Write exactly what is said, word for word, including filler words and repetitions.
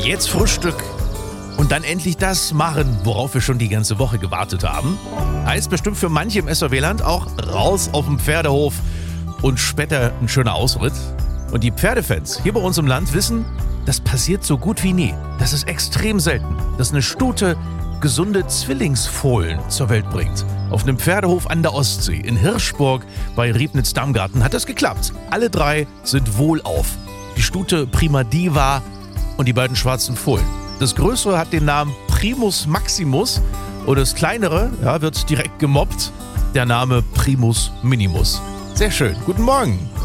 Jetzt Frühstück und dann endlich das machen, worauf wir schon die ganze Woche gewartet haben. Heißt bestimmt für manche im S V W-Land auch raus auf den Pferdehof und später ein schöner Ausritt. Und die Pferdefans hier bei uns im Land wissen, das passiert so gut wie nie. Das ist extrem selten, dass eine Stute gesunde Zwillingsfohlen zur Welt bringt. Auf einem Pferdehof an der Ostsee in Hirschburg bei Riebnitz-Damgarten hat das geklappt. Alle drei sind wohlauf. Die Stute Prima Diva und die beiden schwarzen Fohlen. Das Größere hat den Namen Primus Maximus und das Kleinere ja, wird direkt gemobbt. Der Name Primus Minimus. Sehr schön. Guten Morgen.